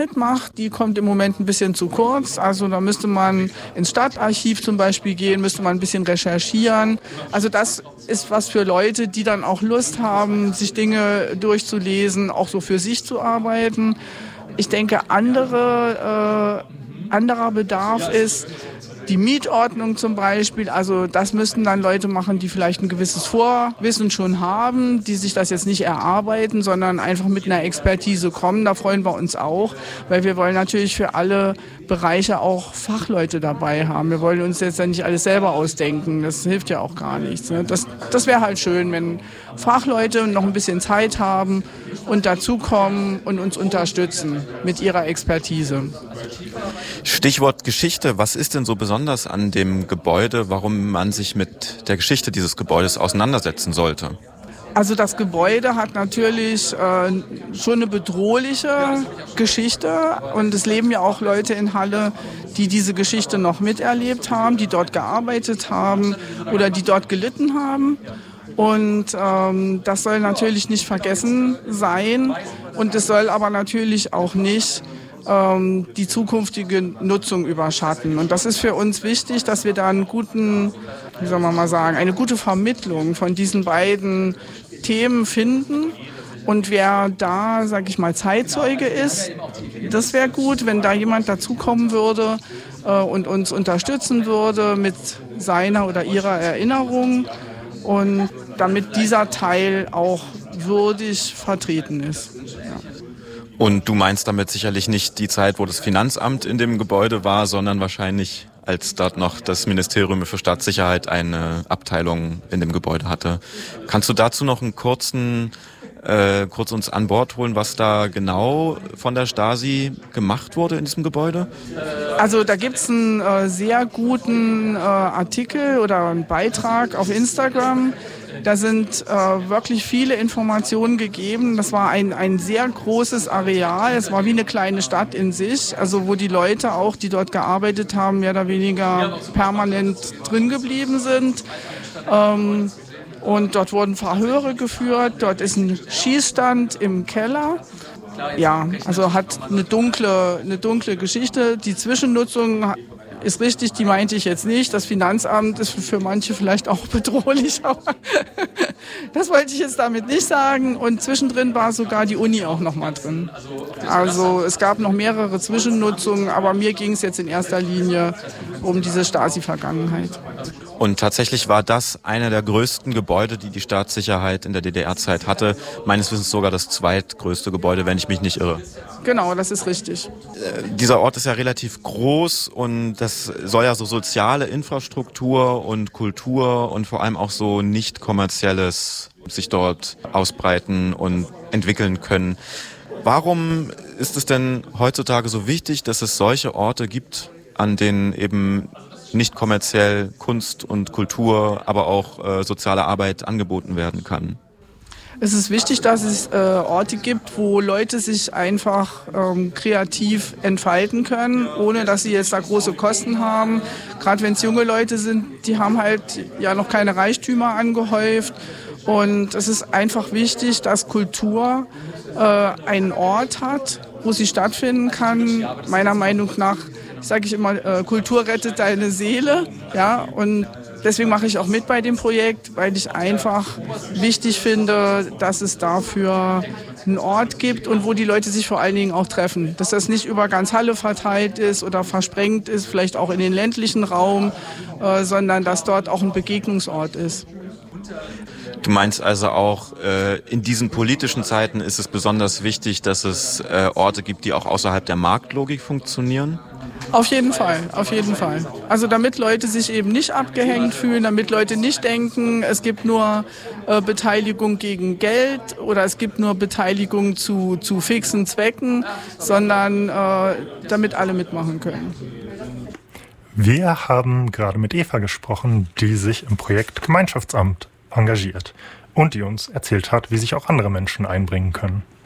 macht, die kommt im Moment ein bisschen zu kurz. Also da müsste man ins Stadtarchiv zum Beispiel gehen, müsste man ein bisschen recherchieren. Also das ist was für Leute, die dann auch Lust haben, sich Dinge durchzulesen, auch so für sich zu arbeiten. Ich denke, anderer Bedarf ist die Mietordnung zum Beispiel. Also das müssten dann Leute machen, die vielleicht ein gewisses Vorwissen schon haben, die sich das jetzt nicht erarbeiten, sondern einfach mit einer Expertise kommen. Da freuen wir uns auch, weil wir wollen natürlich für alle Bereiche auch Fachleute dabei haben. Wir wollen uns jetzt ja nicht alles selber ausdenken. Das hilft ja auch gar nichts. Ne? Das wäre halt schön, wenn Fachleute noch ein bisschen Zeit haben und dazukommen und uns unterstützen mit ihrer Expertise. Stichwort Geschichte. Was ist denn so besonders an dem Gebäude, warum man sich mit der Geschichte dieses Gebäudes auseinandersetzen sollte? Also das Gebäude hat natürlich schon eine bedrohliche Geschichte und es leben ja auch Leute in Halle, die diese Geschichte noch miterlebt haben, die dort gearbeitet haben oder die dort gelitten haben. Und das soll natürlich nicht vergessen sein und es soll aber natürlich auch nicht die zukünftige Nutzung überschatten. Und das ist für uns wichtig, dass wir da einen guten, wie soll man mal sagen, eine gute Vermittlung von diesen beiden Themen finden. Und wer da, sag ich mal, Zeitzeuge ist, das wäre gut, wenn da jemand dazukommen würde und uns unterstützen würde mit seiner oder ihrer Erinnerung und damit dieser Teil auch würdig vertreten ist. Ja. Und du meinst damit sicherlich nicht die Zeit, wo das Finanzamt in dem Gebäude war, sondern wahrscheinlich, als dort noch das Ministerium für Staatssicherheit eine Abteilung in dem Gebäude hatte. Kannst du dazu noch einen kurz uns an Bord holen, was da genau von der Stasi gemacht wurde in diesem Gebäude? Also da gibt's einen sehr guten Artikel oder einen Beitrag auf Instagram. Da sind wirklich viele Informationen gegeben. Das war ein sehr großes Areal. Es war wie eine kleine Stadt in sich, also wo die Leute auch, die dort gearbeitet haben, mehr oder weniger permanent drin geblieben sind. Und dort wurden Verhöre geführt. Dort ist ein Schießstand im Keller. Ja, also hat eine dunkle Geschichte. Die Zwischennutzung ist richtig, die meinte ich jetzt nicht. Das Finanzamt ist für manche vielleicht auch bedrohlich, aber das wollte ich jetzt damit nicht sagen. Und zwischendrin war sogar die Uni auch noch mal drin. Also es gab noch mehrere Zwischennutzungen, aber mir ging es jetzt in erster Linie um diese Stasi-Vergangenheit. Und tatsächlich war das einer der größten Gebäude, die die Staatssicherheit in der DDR-Zeit hatte. Meines Wissens sogar das zweitgrößte Gebäude, wenn ich mich nicht irre. Genau, das ist richtig. Dieser Ort ist ja relativ groß und das soll ja so soziale Infrastruktur und Kultur und vor allem auch so nicht kommerzielles sich dort ausbreiten und entwickeln können. Warum ist es denn heutzutage so wichtig, dass es solche Orte gibt, an denen eben nicht kommerziell Kunst und Kultur, aber auch soziale Arbeit angeboten werden kann? Es ist wichtig, dass es Orte gibt, wo Leute sich einfach kreativ entfalten können, ohne dass sie jetzt da große Kosten haben. Gerade wenn es junge Leute sind, die haben halt ja noch keine Reichtümer angehäuft. Und es ist einfach wichtig, dass Kultur einen Ort hat, wo sie stattfinden kann. Meiner Meinung nach sage ich immer, Kultur rettet deine Seele. Ja, und deswegen mache ich auch mit bei dem Projekt, weil ich einfach wichtig finde, dass es dafür einen Ort gibt und wo die Leute sich vor allen Dingen auch treffen. Dass das nicht über ganz Halle verteilt ist oder versprengt ist, vielleicht auch in den ländlichen Raum, sondern dass dort auch ein Begegnungsort ist. Du meinst also auch, in diesen politischen Zeiten ist es besonders wichtig, dass es Orte gibt, die auch außerhalb der Marktlogik funktionieren? Auf jeden Fall, auf jeden Fall. Also damit Leute sich eben nicht abgehängt fühlen, damit Leute nicht denken, es gibt nur Beteiligung gegen Geld oder es gibt nur Beteiligung zu fixen Zwecken, sondern damit alle mitmachen können. Wir haben gerade mit Eva gesprochen, die sich im Projekt Gemeinschaftsamt engagiert und die uns erzählt hat, wie sich auch andere Menschen einbringen können.